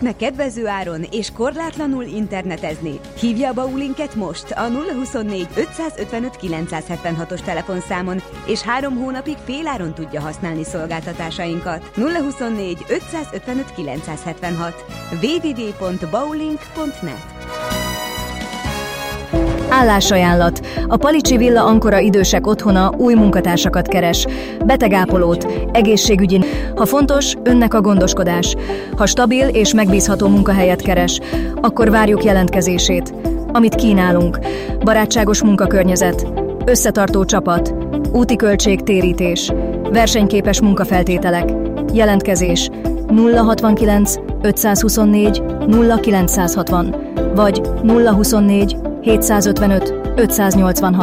szeretne kedvező áron és korlátlanul internetezni? Hívja a Baulinket most a 024 555 976-os telefonszámon, és 3 hónapig féláron tudja használni szolgáltatásainkat. 024 555 976 www.baulink.net. Állásajánlat. A Palicsi Villa Ankora idősek otthona új munkatársakat keres. Betegápolót, egészségügyi. Ha fontos, önnek a gondoskodás. Ha stabil és megbízható munkahelyet keres, akkor várjuk jelentkezését. Amit kínálunk: barátságos munkakörnyezet, összetartó csapat, úti költségtérítés, versenyképes munkafeltételek. Jelentkezés 069 524 0960 vagy 024 755 586.